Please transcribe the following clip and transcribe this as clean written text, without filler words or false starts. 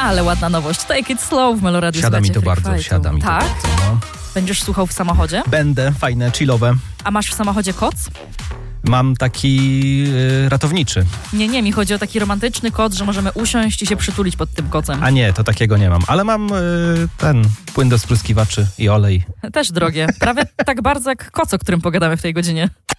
Ale ładna nowość. Take it slow w Meloradiu. Siada mi to bardzo, siada mi to tak? bardzo. No. Będziesz słuchał w samochodzie? Będę, fajne, chillowe. A masz w samochodzie koc? Mam taki ratowniczy. Nie, mi chodzi o taki romantyczny koc, że możemy usiąść i się przytulić pod tym kocem. A nie, to takiego nie mam. Ale mam ten płyn do spryskiwaczy i olej. Też drogie. Prawie tak bardzo jak koc, o którym pogadamy w tej godzinie.